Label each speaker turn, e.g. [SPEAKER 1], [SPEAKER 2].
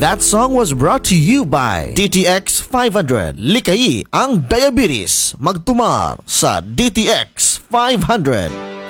[SPEAKER 1] That song was brought to you by DTX 500. Likayi ang diabetes. Magtumar sa DTX 500.